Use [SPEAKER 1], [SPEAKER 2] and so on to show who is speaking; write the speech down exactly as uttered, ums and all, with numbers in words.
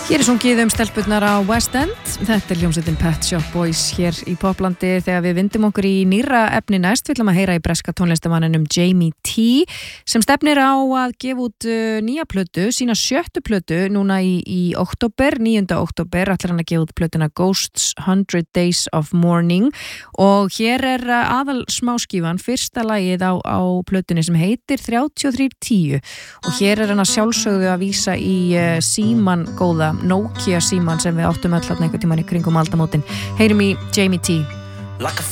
[SPEAKER 1] Hér er sungið um stelpurnar á West End. Þetta er hljómsveitin Pet Shop Boys hér í Poplandi þegar við vindum okkur í nýra efni næst. Við ætlum að heyra í breska tónlistamanninum Jamie T sem stefnir á að gefa út nýja plötu, sína sjöttu plötu núna í, í október, níunda október ætlar hann að gefa út plötuna Ghosts Hundred Days of Mourning og hér er aðal smáskífan, fyrsta lagið á, á plötunni sem heitir þrjátíu og þrjú tíu og hér er hann að sjálfsögðu að vísa í uh, síman góða Nokia síman sem við áttum öll einhvern tímann í kringum aldamótin. Heyrum í Jamie T.
[SPEAKER 2] Like a